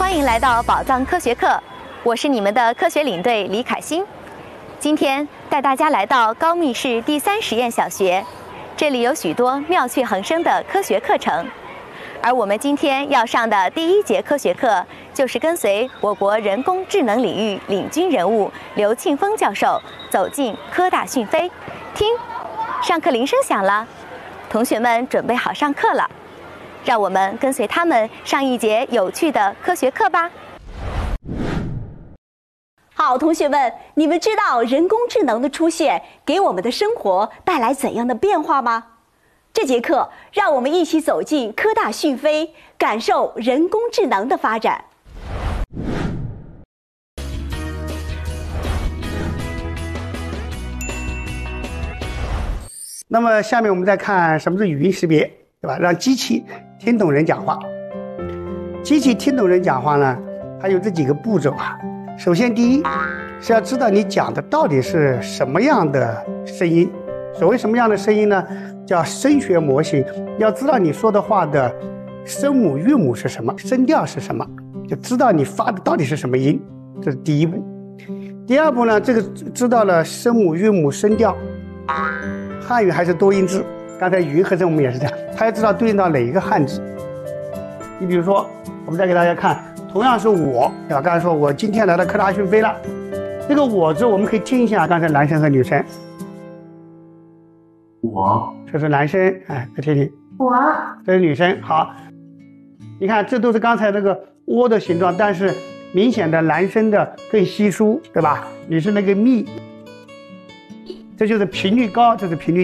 欢迎来到宝藏科学课，我是你们的科学领队李凯欣。今天带大家来到高密市第3实验小学，这里有许多妙趣横生的科学课程。而我们今天要上的第1节科学课，就是跟随我国人工智能领域领军人物刘庆峰教授走进科大讯飞。听，上课铃声响了，同学们准备好上课了。让我们跟随他们上一节有趣的科学课吧。 好，同学们，你们知道人工智能的出现给我们的生活带来怎样的变化吗？这节课让我们一起走进科大讯飞，感受人工智能的发展。 那么下面我们再看什么是语音识别，对吧？让机器听懂人讲话。机器听懂人讲话呢，它有这几个步骤啊。首先，第一是要知道你讲的到底是什么样的声音。所谓什么样的声音呢？叫声学模型。要知道你说的话的声母、韵母是什么，声调是什么，就知道你发的到底是什么音。这是第一步。第二步呢，这个知道了声母、韵母、声调。汉语还是多音字，刚才语音合成我们也是这样，它要知道对应到哪一个汉字。你比如说，我们再给大家看，同样是我，对吧？刚才说我今天来到科大讯飞了，这个我字我们可以听一下，刚才男生和女生。 我， 这是男生，哎，再听听。 我， 这是女生。好，你看这都是刚才那个窝的形状，但是明显的男生的更稀疏，对吧？女生那个密。这就是频率高，这是频率